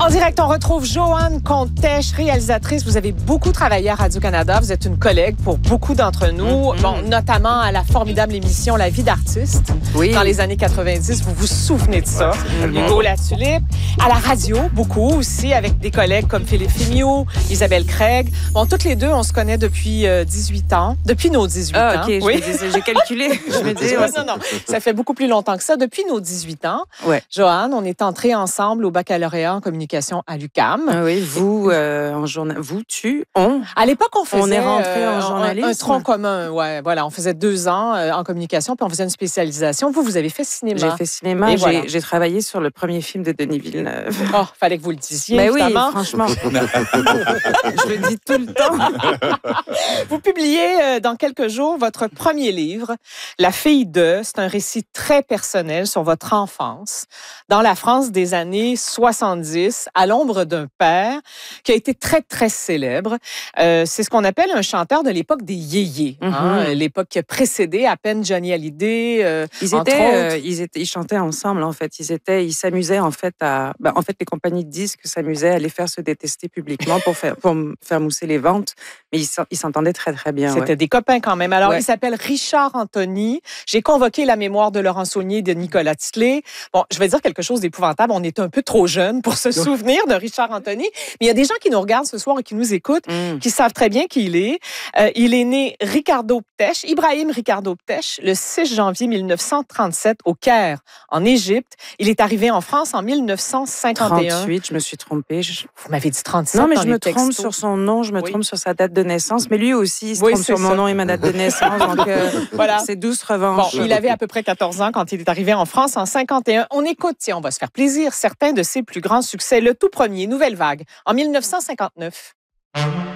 En direct, on retrouve Joanne Contèche, réalisatrice. Vous avez beaucoup travaillé à Radio-Canada. Vous êtes une collègue pour beaucoup d'entre nous, notamment à la formidable émission La vie d'artiste. Oui. Dans les années 90, vous vous souvenez de ça. Hugo La Tulipe. À la radio, beaucoup aussi, avec des collègues comme Philippe Fémiot, Isabelle Craig. Bon, toutes les deux, on se connaît depuis 18 ans. Depuis nos 18 ans. Ah, OK. Oui. J'ai calculé. Je me dis... Non. Ça fait beaucoup plus longtemps que ça. Depuis nos 18 ans. Ouais. Joanne, on est entrés ensemble au baccalauréat en communication à l'UQAM. Ah oui, vous, en journal... Vous, tu, on... À l'époque, on faisait... On est rentré en journalisme. Un tronc commun, ouais. Voilà, on faisait 2 ans en communication, puis on faisait une spécialisation. Vous avez fait cinéma. J'ai fait cinéma. Voilà. J'ai travaillé sur le premier film de Denis Villeneuve. Oh, fallait que vous le disiez, Ben oui, évidemment. franchement. Je le dis tout le temps. Vous publiez dans quelques jours votre premier livre, La fille de. C'est un récit très personnel sur votre enfance dans la France des années 70, à l'ombre d'un père qui a été très, très célèbre. C'est ce qu'on appelle un chanteur de l'époque des yéyés, l'époque qui a précédé à peine Johnny Hallyday, Ils chantaient ensemble, en fait. Ils s'amusaient, en fait, en fait, les compagnies de disques s'amusaient à les faire se détester publiquement pour faire mousser les ventes. Mais ils s'entendaient très, très bien. C'était des copains quand même. Alors, il s'appelle Richard Anthony. J'ai convoqué la mémoire de Laurent Saulnier et de Nicolas Titley. Bon, je vais dire quelque chose d'épouvantable. On est un peu trop jeunes pour se souvenir de Richard Anthony. Mais il y a des gens qui nous regardent ce soir et qui nous écoutent, qui savent très bien qui il est. Il est né Ibrahim Ricardo Ptèche, le 6 janvier 1937 au Caire, en Égypte. Il est arrivé en France en 1951. 38, je me suis trompée. Vous m'avez dit 37 Non, mais dans je les me trompe textos. sur son nom, je me trompe sur sa date de naissance. Mais lui aussi, il se trompe sur mon nom et ma date de naissance. Donc, voilà. C'est douce revanche. Bon, il avait à peu près 14 ans quand il est arrivé en France en 51. On écoute, tiens, on va se faire plaisir, certains de ses plus grands succès. Le tout premier, Nouvelle Vague, en 1959.